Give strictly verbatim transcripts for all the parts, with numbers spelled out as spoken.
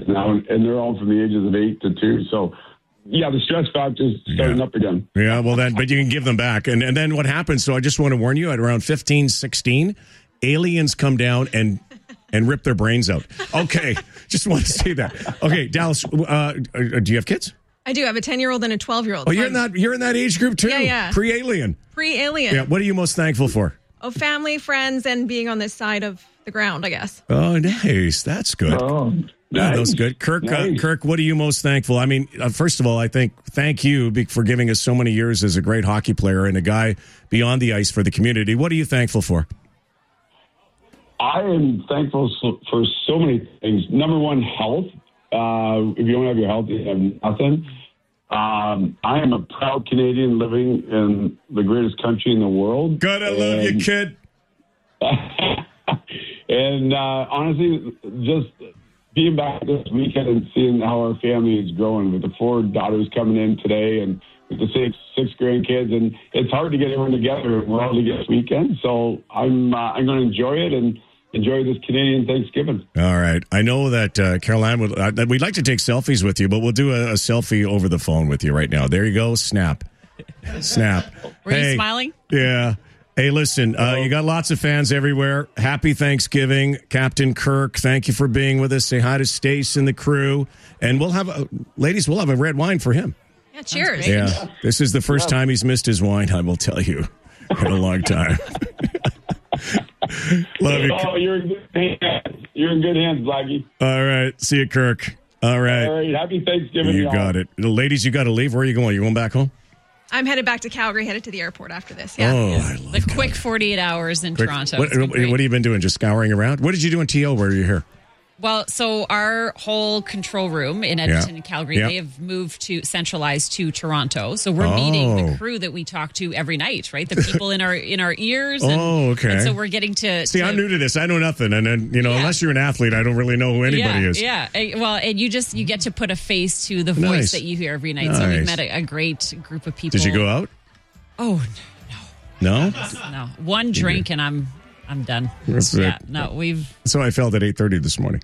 now, and, and they're all from the ages of eight to two. So, yeah, the stress factor is starting yeah. up again. Yeah, well, then, but you can give them back. And, and then what happens, so I just want to warn you, at around fifteen, sixteen, aliens come down and and rip their brains out. Okay, just want to say that. Okay, Dallas, uh, do you have kids? I do. I have a ten-year-old and a twelve-year-old. Oh, you're in that you're in that age group too? Yeah, yeah. Pre-alien. Pre-alien. Yeah, what are you most thankful for? Oh, family, friends, and being on this side of the ground, I guess. Oh, nice. That's good. Oh, Yeah, nice. that's good. Kirk, Nice. uh, Kirk, what are you most thankful? I mean, uh, first of all, I think thank you be- for giving us so many years as a great hockey player and a guy beyond the ice for the community. What are you thankful for? I am thankful so- for so many things. Number one, health. Uh, if you don't have your health, you have nothing. Um, I am a proud Canadian living in the greatest country in the world. Good, I love you, And- kid. And uh, honestly, just being back this weekend and seeing how our family is growing with the four daughters coming in today and with the six six grandkids, and it's hard to get everyone together. We're all together this weekend, so I'm uh, I'm going to enjoy it and enjoy this Canadian Thanksgiving. All right. I know that uh, Caroline would. Uh, we'd like to take selfies with you, but we'll do a, a selfie over the phone with you right now. There you go. Snap, snap. Were hey, you smiling? Yeah. Hey, listen, uh, you got lots of fans everywhere. Happy Thanksgiving, Captain Kirk. Thank you for being with us. Say hi to Stace and the crew. And we'll have, a, ladies, we'll have a red wine for him. Yeah, cheers. Yeah, this is the first time he's missed his wine, I will tell you, in a long time. Love you. Oh, you're in good hands. You're in good hands, Blackie. All right. See you, Kirk. All right. All right. Happy Thanksgiving. You y'all. got it. Ladies, you got to leave. Where are you going? You going back home? I'm headed back to Calgary, headed to the airport after this. Yeah. Oh, I love The quick forty-eight hours in Quick- Toronto. What, It's been what, great. what have you been doing? Just scouring around? What did you do in T O? Where are you here? Well, so our whole control room in Edmonton Yeah. and Calgary, Yep. they have moved to centralized to Toronto. So we're Oh. meeting the crew that we talk to every night, right? The people in our in our ears. And, Oh, okay. And so we're getting to See, to, I'm new to this. I know nothing. And then, you know, Yeah. unless you're an athlete, I don't really know who anybody yeah, is. Yeah, Eh, well, and you just you get to put a face to the voice Nice. that you hear every night. So Nice. we've met a, a great group of people. Did you go out? Oh No? no, no! One drink and I'm I'm done. That's yeah, it. no, we've So I felt at eight thirty this morning.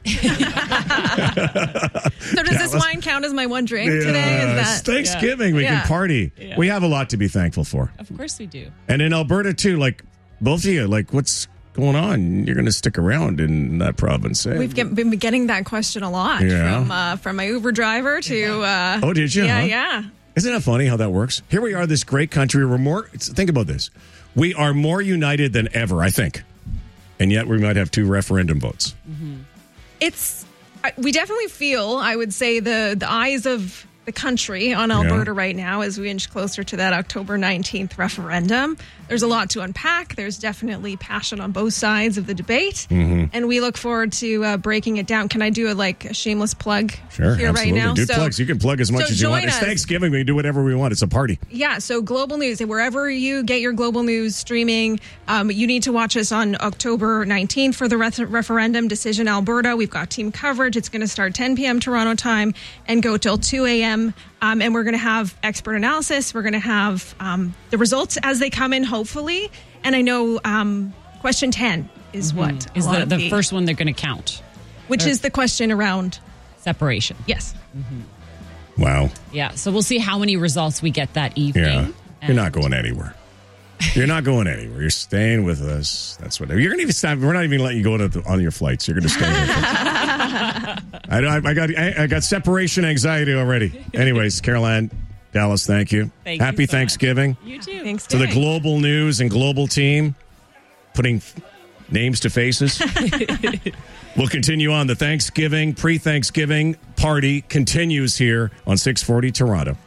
So does this wine count as my one drink today? Is It's that Thanksgiving. We Yeah. can party. Yeah. We have a lot to be thankful for. of course we do. And in Alberta, too, like both of you, like what's going on? You're going to stick around in that province, eh? we've get, been getting that question a lot Yeah. from uh, from my Uber driver to uh, Oh, did you? yeah Huh? yeah. Isn't that funny how that works? Here we are, this great country. We're more, think about this. We are more united than ever, I think. And yet we might have two referendum votes. It's I- we definitely feel, I would say, the the eyes of the country on Alberta right now as we inch closer to that October nineteenth referendum. There's a lot to unpack. There's definitely passion on both sides of the debate, Mm-hmm. and we look forward to uh, breaking it down. Can I do a like a shameless plug Sure, here absolutely. right now? Do plugs. You can plug as much so as you want. join It's us. Thanksgiving. We can do whatever we want. It's a party. Yeah, so Global News, wherever you get your Global News streaming, um, you need to watch us on October nineteenth for the ref- referendum decision Alberta. We've got team coverage. It's going to start ten p.m. Toronto time and go till two a.m. Um, and we're going to have expert analysis. We're going to have um, the results as they come in, hopefully. And I know um, question ten is what a Is lot the, of the first one they're going to count which is the question around, separation? yes. Wow. Yeah. So we'll see how many results we get that evening. Yeah. You're not And- going anywhere. You're not going anywhere. You're staying with us. That's what you're going to even stop. We're not even letting you go to the, on your flights. You're going to stay with us. I, I, I got I, I got separation anxiety already. Anyways, Caroline, Dallas, thank you. Thank you Happy so much. Thanksgiving You too. Thanks to the Global News and Global team, putting names to faces. We'll continue on. The Thanksgiving, pre-Thanksgiving party continues here on six forty Toronto.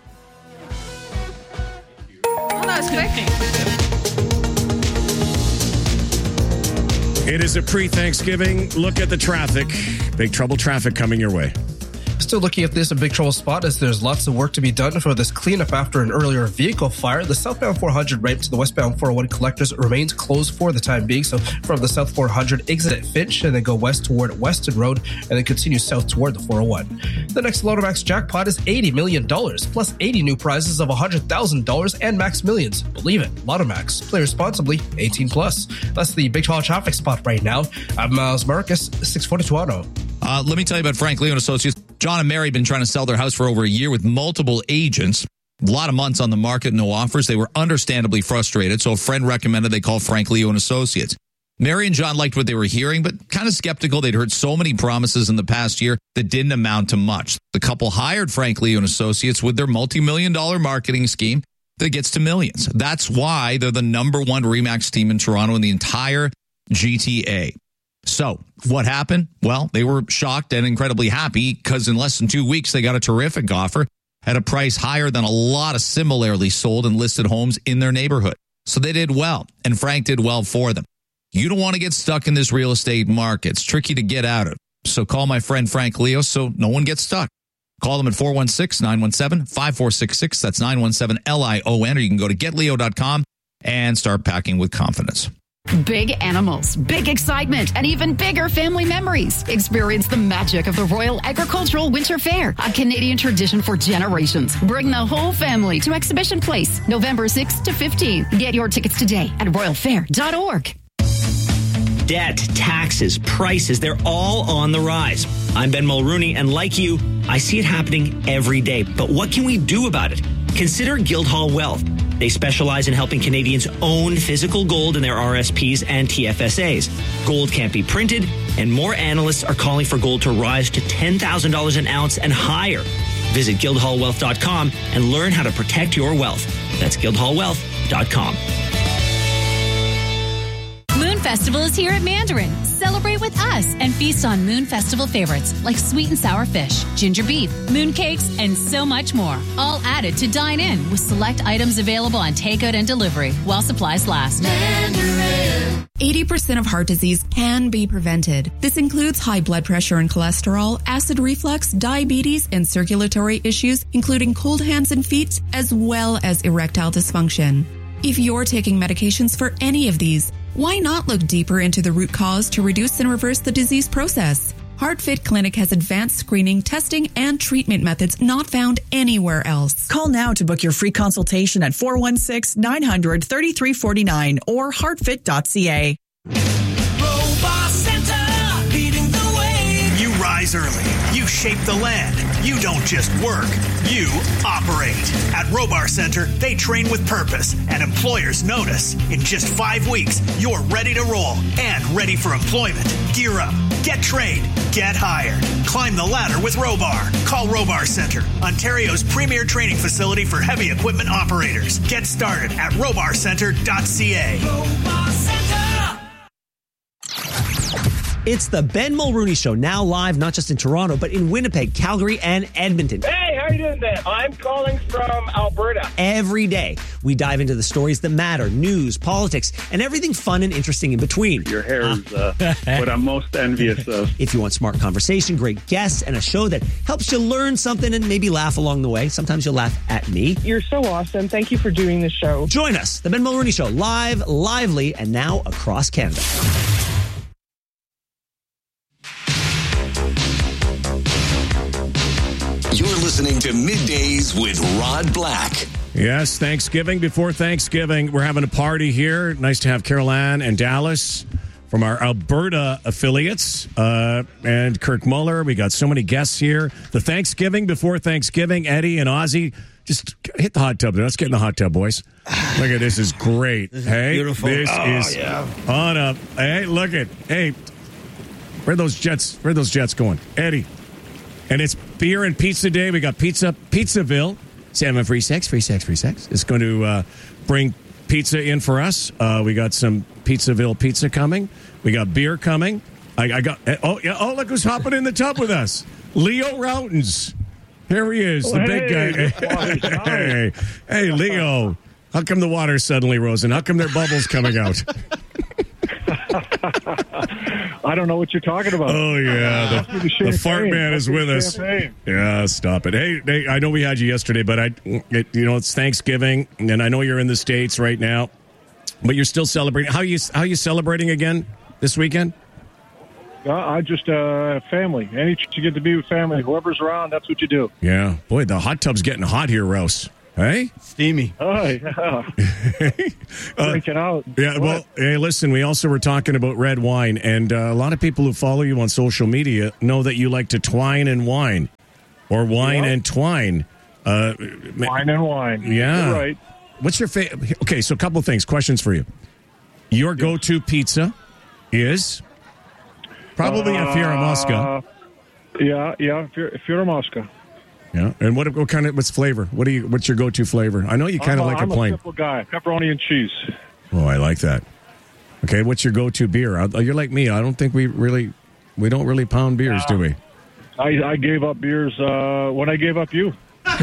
Oh, that was quick. It is a pre-Thanksgiving look at the traffic. Big trouble traffic coming your way. Still looking at this a big trouble spot as there's lots of work to be done for this cleanup after an earlier vehicle fire. The southbound four hundred right to the westbound four oh one collectors remains closed for the time being. So from the south four hundred, exit at Finch and then go west toward Weston Road and then continue south toward the four oh one. The next Lotomax jackpot is eighty million dollars plus eighty new prizes of one hundred thousand dollars and max millions. Believe it. Lotomax. Play responsibly. eighteen plus. That's the big trouble traffic spot right now. I'm Miles Marcus, six forty Toronto. Uh, let me tell you about Frank Leo and Associates. John and Mary have been trying to sell their house for over a year with multiple agents. A lot of months on the market, no offers. They were understandably frustrated, so a friend recommended they call Frank Leo and Associates. Mary and John liked what they were hearing, but kind of skeptical. They'd heard so many promises in the past year that didn't amount to much. The couple hired Frank Leo and Associates with their multi-million dollar marketing scheme that gets to millions. That's why they're the number one RE/MAX team in Toronto in the entire G T A. So what happened? Well, they were shocked and incredibly happy because in less than two weeks, they got a terrific offer at a price higher than a lot of similarly sold and listed homes in their neighborhood. So they did well, and Frank did well for them. You don't want to get stuck in this real estate market. It's tricky to get out of. So call my friend Frank Leo so no one gets stuck. Call them at four one six, nine one seven, five four six six. That's nine one seven L I O N. Or you can go to get leo dot com and start packing with confidence. Big animals, big excitement, and even bigger family memories. Experience the magic of the Royal Agricultural Winter Fair, a Canadian tradition for generations. Bring the whole family to Exhibition Place, November sixth to fifteenth. Get your tickets today at royal fair dot org. Debt, taxes, prices, they're all on the rise. I'm Ben Mulrooney, and like you, I see it happening every day. But what can we do about it? Consider Guildhall Wealth. They specialize in helping Canadians own physical gold in their R S Ps and T F S As. Gold can't be printed, and more analysts are calling for gold to rise to ten thousand dollars an ounce and higher. Visit guildhall wealth dot com and learn how to protect your wealth. That's guildhall wealth dot com. Moon Festival is here at Mandarin. Celebrate with us and feast on Moon Festival favorites like sweet and sour fish, ginger beef, moon cakes, and so much more. All added to dine in with select items available on takeout and delivery while supplies last. Mandarin. eighty percent of heart disease can be prevented. This includes high blood pressure and cholesterol, acid reflux, diabetes, and circulatory issues, including cold hands and feet, as well as erectile dysfunction. If you're taking medications for any of these, why not look deeper into the root cause to reduce and reverse the disease process? HeartFit Clinic has advanced screening, testing, and treatment methods not found anywhere else. Call now to book your free consultation at four one six, nine hundred, thirty-three forty-nine or heartfit dot c a. Robot Center, leading the way. You rise early. You shape the land. You don't just work. You operate. At Robar Center, they train with purpose, and employers notice. In just five weeks, you're ready to roll and ready for employment. Gear up. Get trained. Get hired. Climb the ladder with Robar. Call Robar Center, Ontario's premier training facility for heavy equipment operators. Get started at robar center dot c a. Robar Center. It's the Ben Mulrooney Show, now live not just in Toronto, but in Winnipeg, Calgary, and Edmonton. Hey, how you doing, Ben? I'm calling from Alberta. Every day, we dive into the stories that matter, news, politics, and everything fun and interesting in between. Your hair is uh, what I'm most envious of. If you want smart conversation, great guests, and a show that helps you learn something and maybe laugh along the way. Sometimes you'll laugh at me. You're so awesome. Thank you for doing the show. Join us, the Ben Mulrooney Show, live, lively, and now across Canada. You're listening to Middays with Rod Black. Yes, Thanksgiving. Before Thanksgiving, we're having a party here. Nice to have Carol Ann and Dallas from our Alberta affiliates. Uh, and Kirk Muller. We got so many guests here. The Thanksgiving before Thanksgiving, Eddie and Ozzy. Just hit the hot tub. Let's get in the hot tub, boys. Look at this. Is great. This is hey, beautiful. This oh, is yeah. on up. Hey, look at. Hey, where are those jets? Where are those jets going, Eddie? And it's beer and pizza day. We got pizza, Pizzaville. Seven free sex, free sex, free sex. It's going to uh, bring pizza in for us. Uh, we got some Pizzaville pizza coming. We got beer coming. I, I got. Oh yeah. Oh look who's hopping in the tub with us. Leo Routens. Here he is, the oh, big hey, guy. hey, hey, Leo. How come the water suddenly rose? And how come there are bubbles coming out? I don't know what you're talking about. Oh, yeah. The, the, the fart man is with us. Champagne. Yeah, stop it. Hey, hey, I know we had you yesterday, but I, it, you know, it's Thanksgiving, and I know you're in the States right now, but you're still celebrating. How are you, how are you celebrating again this weekend? Uh, I just, uh, family. Any chance you get to be with family, whoever's around, that's what you do. Yeah. Boy, the hot tub's getting hot here, Rouse. Hey? Steamy. Oh, yeah. Uh, Drinking out. Yeah, well, hey, listen, we also were talking about red wine, and uh, a lot of people who follow you on social media know that you like to twine and wine, or wine Yep. and twine. Uh, Wine and wine. Yeah. You're right. What's your favorite? Okay, so a couple of things, questions for you. Your go-to pizza is probably a Fiera Mosca. Uh, Yeah, yeah, Fiera Fiera Mosca. Yeah, and what, what kind of what's flavor? What do you? What's your go-to flavor? I know you kind of I'm like I'm a plain. a simple guy. Pepperoni and cheese. Oh, I like that. Okay, what's your go-to beer? I- You're like me. I don't think we really, we don't really pound beers, do we? I, I gave up beers uh, when I gave up you.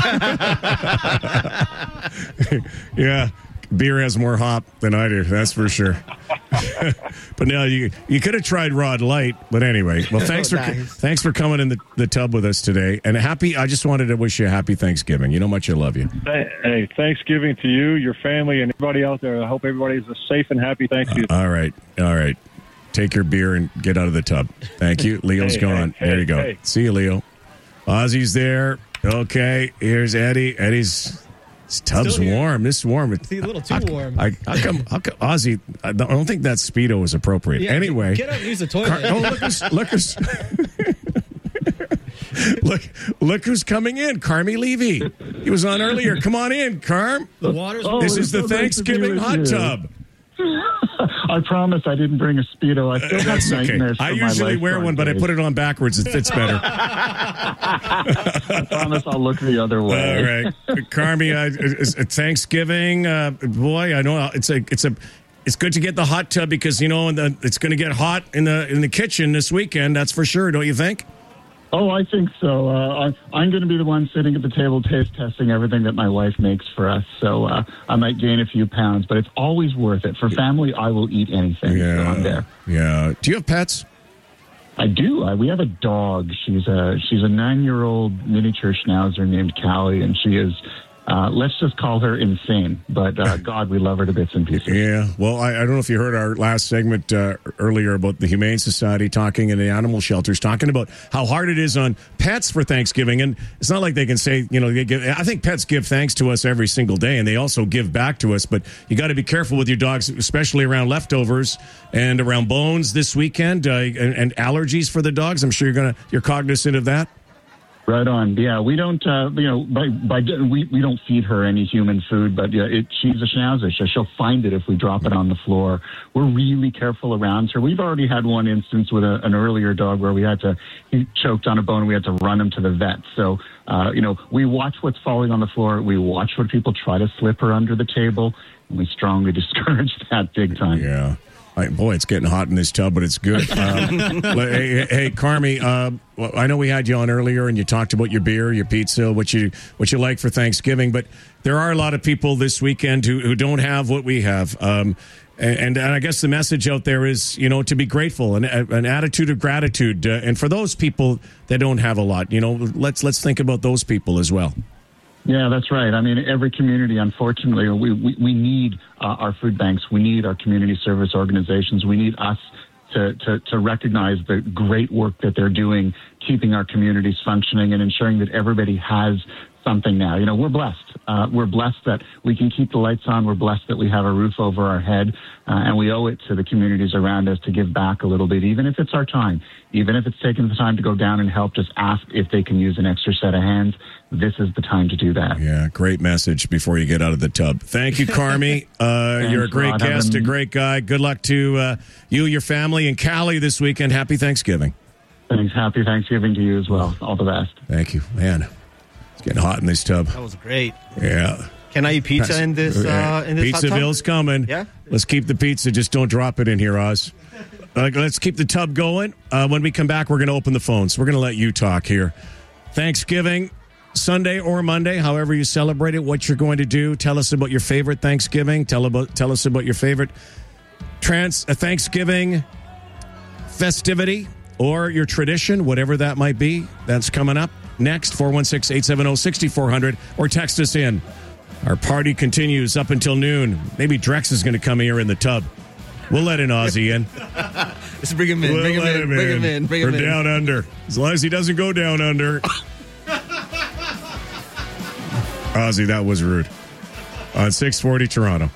Yeah, beer has more hop than I do. That's for sure. But no, you you could have tried Rod Light. But anyway, well, thanks for Nice. thanks for coming in the, the tub with us today. And happy. I just wanted to wish you a happy Thanksgiving. You know how much I love you. Hey, Thanksgiving to you, your family, and everybody out there. I hope everybody's a safe and happy Thanksgiving. All right, all right. Take your beer and get out of the tub. Thank you. Leo's Hey, gone. hey, there you go. hey. See you, Leo. Ozzy's there. Okay, here's Eddie. Eddie's this tub's Still here. warm. This is warm. It's a little too How- warm. I, how come? How come? Ozzy, I don't I don't think that Speedo is appropriate. Yeah, anyway, get up and use the toilet. Car- oh, look who's, look who's look, look who's coming in. Carmi Levy. He was on earlier. Come on in, Carm. The water's Oh, This it's is the so nice to be Thanksgiving with hot you. tub. I promise I didn't bring a Speedo. I still have That's okay. nightmares I from my usually wear lifeguard one, but I days. put it on backwards. It fits better. I promise I'll look the other All way. right, Carmi. Uh, is- is Thanksgiving, uh, boy. I know it's a, it's a, it's good to get the hot tub because you know the, it's going to get hot in the in the kitchen this weekend. That's for sure. Don't you think? Oh, I think so. Uh, I, I'm going to be the one sitting at the table taste testing everything that my wife makes for us. So uh, I might gain a few pounds, but it's always worth it. For family, I will eat anything. So I'm there. Yeah. Do you have pets? I do. I, we have a dog. She's a she's a nine year old miniature schnauzer named Callie, and she is. Uh, let's just call her insane, but uh, God, we love her to bits and pieces. Yeah. Well, I, I don't know if you heard our last segment uh, earlier about the Humane Society talking in the animal shelters, talking about how hard it is on pets for Thanksgiving. And it's not like they can say, you know, they give, I think pets give thanks to us every single day, and they also give back to us. But you got to be careful with your dogs, especially around leftovers and around bones this weekend, uh, and, and allergies for the dogs. I'm sure you're gonna you're cognizant of that. Right on. Yeah, we don't, uh, you know, by, by we, we don't feed her any human food, but yeah, it, she's a schnauzer, so she'll find it if we drop it on the floor. We're really careful around her. We've already had one instance with a, an earlier dog where we had to, he choked on a bone, and we had to run him to the vet. So, uh, you know, we watch what's falling on the floor. We watch when people try to slip her under the table, and we strongly discourage that big time. Yeah. I, boy, it's getting hot in this tub, but it's good. Um, hey, hey, Carmi, uh, well, I know we had you on earlier, and you talked about your beer, your pizza, what you what you like for Thanksgiving. But there are a lot of people this weekend who, who don't have what we have. Um, and, and I guess the message out there is, you know, to be grateful, an, an attitude of gratitude. Uh, and for those people that don't have a lot, you know, let's let's think about those people as well. Yeah, that's right. I mean, every community, unfortunately, we, we, we need uh, our food banks. We need our community service organizations. We need us to, to, to recognize the great work that they're doing, keeping our communities functioning and ensuring that everybody has something now. You know, we're blessed. Uh, we're blessed that we can keep the lights on. We're blessed that we have a roof over our head. Uh, and we owe it to the communities around us to give back a little bit, even if it's our time, even if it's taking the time to go down and help, just ask if they can use an extra set of hands. This is the time to do that. Yeah, great message before you get out of the tub. Thank you, Carmi. Uh, Thanks, you're a great Rod. guest, Have a a- great guy. Good luck to uh, you, your family, and Callie this weekend. Happy Thanksgiving. Thanks. Happy Thanksgiving to you as well. All the best. Thank you. Man, it's getting hot in this tub. That was great. Yeah. Can I eat pizza in this? Uh, in this hot tub? Pizzaville's coming. Yeah. Let's keep the pizza. Just don't drop it in here, Oz. Uh, let's keep the tub going. Uh, when we come back, we're going to open the phones. We're going to let you talk here. Thanksgiving, Sunday or Monday, however you celebrate it, what you're going to do. Tell us about your favorite Thanksgiving. Tell about tell us about your favorite trans uh, Thanksgiving festivity or your tradition, whatever that might be. That's coming up next. four one six, eight seven zero, six four zero zero or text us in. Our party continues up until noon. Maybe Drex is going to come here in the tub. We'll let an Aussie in. Let's bring him in. We'll bring him let in. Bring him in. Bring him From in. down under. As long as he doesn't go down under. Ozzy, that was rude. On six forty Toronto.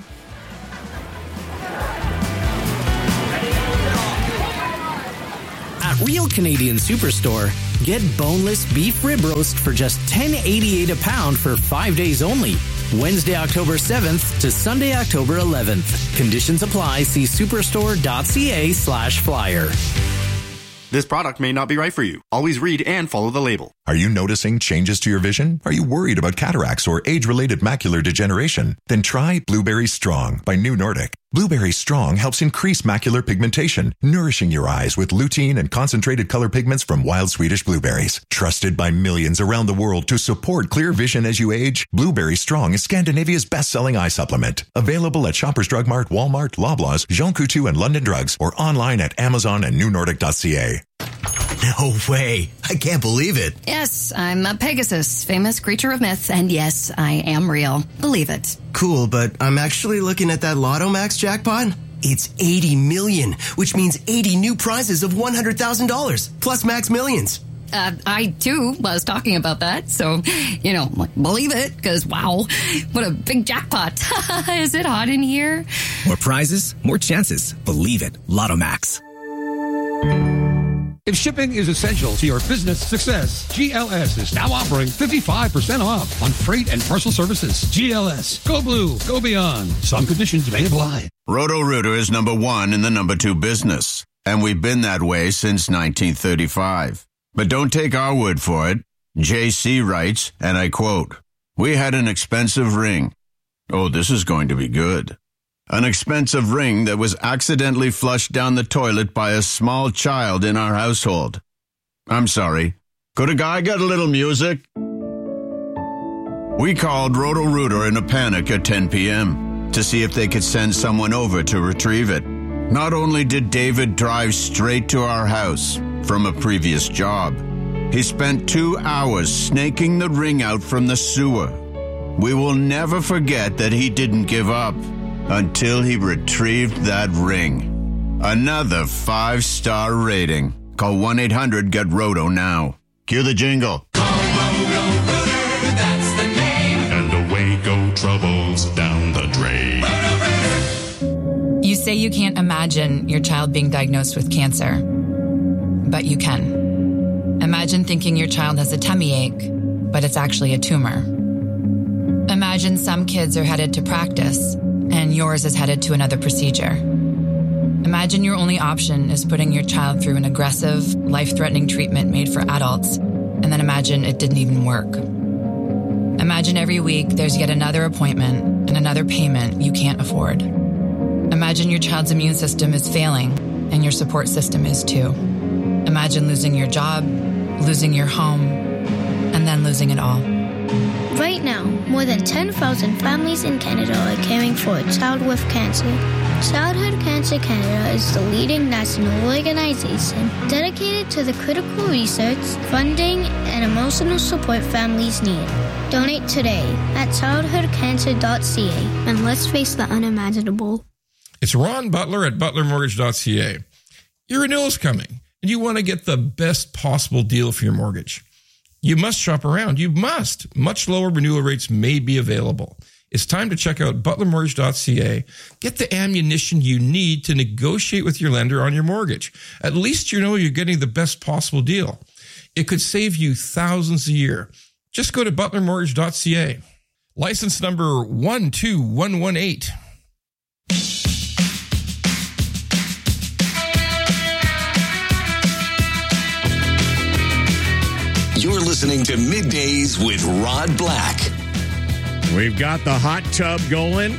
At Real Canadian Superstore, get boneless beef rib roast for just ten eighty-eight a pound for five days only. Wednesday, October seventh to Sunday, October eleventh. Conditions apply. See superstore.ca slash flyer. This product may not be right for you. Always read and follow the label. Are you noticing changes to your vision? Are you worried about cataracts or age-related macular degeneration? Then try Blueberry Strong by New Nordic. Blueberry Strong helps increase macular pigmentation, nourishing your eyes with lutein and concentrated color pigments from wild Swedish blueberries. Trusted by millions around the world to support clear vision as you age, Blueberry Strong is Scandinavia's best-selling eye supplement. Available at Shoppers Drug Mart, Walmart, Loblaws, Jean Coutu, and London Drugs, or online at Amazon and new nordic dot c a. No way. I can't believe it. Yes, I'm a Pegasus, famous creature of myth, and yes, I am real. Believe it. Cool, but I'm actually looking at that Lotto Max jackpot. It's eighty million, which means eighty new prizes of one hundred thousand dollars, plus Max Millions. Uh, I, too, was talking about that, so, you know, believe it, because, wow, what a big jackpot. Is it hot in here? More prizes, more chances. Believe it. Lotto Max. If shipping is essential to your business success, G L S is now offering fifty-five percent off on freight and parcel services. G L S. Go blue. Go beyond. Some conditions may apply. Roto-Rooter is number one in the number two business, and we've been that way since nineteen thirty-five. But don't take our word for it. J C writes, and I quote, "We had an expensive ring. Oh, this is going to be good. An expensive ring that was accidentally flushed down the toilet by a small child in our household. I'm sorry. Could a guy get a little music?" We called Roto-Rooter in a panic at ten p.m. to see if they could send someone over to retrieve it. Not only did David drive straight to our house from a previous job, he spent two hours snaking the ring out from the sewer. We will never forget that he didn't give up until he retrieved that ring. Another five-star rating. Call one eight hundred get roto now. Cue the jingle. Roto-Rooter, that's the name. And away go troubles down the drain. You say you can't imagine your child being diagnosed with cancer, but you can. Imagine thinking your child has a tummy ache, but it's actually a tumor. Imagine some kids are headed to practice, and yours is headed to another procedure. Imagine your only option is putting your child through an aggressive, life-threatening treatment made for adults, and then imagine it didn't even work. Imagine every week there's yet another appointment and another payment you can't afford. Imagine your child's immune system is failing, and your support system is too. Imagine losing your job, losing your home, and then losing it all. Right now, more than ten thousand families in Canada are caring for a child with cancer. Childhood Cancer Canada is the leading national organization dedicated to the critical research, funding, and emotional support families need. Donate today at childhood cancer dot c a and let's face the unimaginable. It's Ron Butler at butler mortgage dot c a. Your renewal's coming, and you want to get the best possible deal for your mortgage. You must shop around. You must. Much lower renewal rates may be available. It's time to check out butler mortgage dot c a. Get the ammunition you need to negotiate with your lender on your mortgage. At least you know you're getting the best possible deal. It could save you thousands a year. Just go to butler mortgage dot c a. License number one two one one eight. You're listening to Middays with Rod Black. We've got the hot tub going.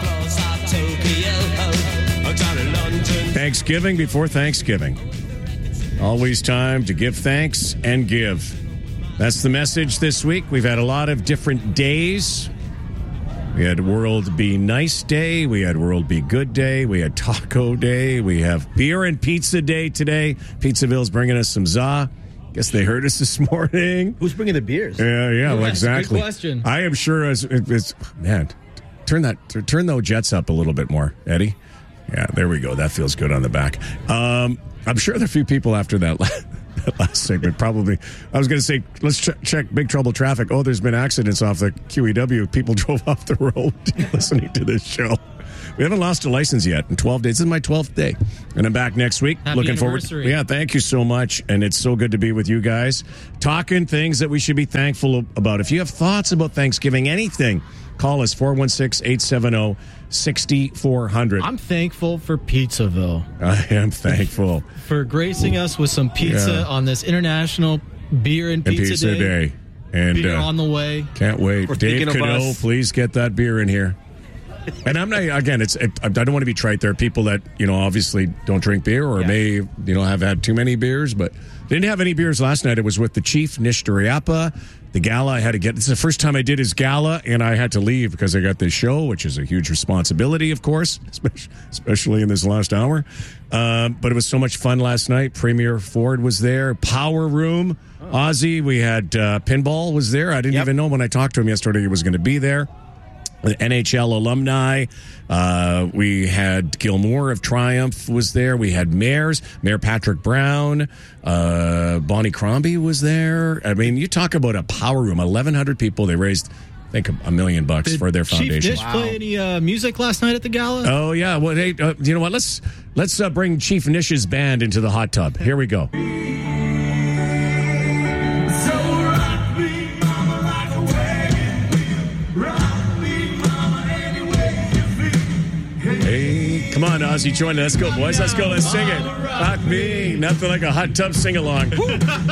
Thanksgiving before Thanksgiving. Always time to give thanks and give. That's the message this week. We've had a lot of different days. We had World Be Nice Day. We had World Be Good Day. We had Taco Day. We have Beer and Pizza Day today. Pizzaville's bringing us some za. Guess they heard us this morning. Who's bringing the beers? Yeah, yeah, well, exactly. Good question. I am sure as it, it's man, turn that turn those jets up a little bit more, Eddie. Yeah, there we go. That feels good on the back. Um, I'm sure there are a few people after that that last segment. Probably, I was going to say, let's ch- check Big Trouble traffic. Oh, there's been accidents off the Q E W. People drove off the road listening to this show. We haven't lost a license yet in twelve days. This is my twelfth day. And I'm back next week. Happy Looking forward. anniversary. Yeah, thank you so much. And it's so good to be with you guys. Talking things that we should be thankful about. If you have thoughts about Thanksgiving, anything, call us four one six, eight seven zero, six four zero zero. I'm thankful for Pizzaville. I am thankful. For gracing us with some pizza Yeah. on this International Beer and And Pizza, Pizza Day. Day. And beer uh, on the way. can't wait. We're Dave thinking of Cano, us. please get that beer in here. And I'm not, again, it's, it, I don't want to be trite. There are people that, you know, obviously don't drink beer or may, you know, have had too many beers, but didn't have any beers last night. It was with the Chief, Nish Duriapa. The gala I had to get, this is the first time I did his gala, and I had to leave because I got this show, which is a huge responsibility, of course, especially, especially in this last hour. Um, but it was so much fun last night. Premier Ford was there. Power Room. Ozzy, we had uh, Pinball was there. I didn't even know when I talked to him yesterday he was going to be there. The N H L alumni. Uh, we had Gilmore of Triumph was there. We had mayors, Mayor Patrick Brown. Uh, Bonnie Crombie was there. I mean, you talk about a power room. eleven hundred people. They raised, I think, a million bucks Did for their Chief foundation. Dish play any uh, music last night at the gala? Oh, yeah. Well, hey, uh, you know what? Let's let's uh, bring Chief Nish's band into the hot tub. Here we go. Hey, come on, Ozzy, join us. Let's go, boys. Let's go. Let's sing it. Rock me. Nothing like a hot tub sing-along.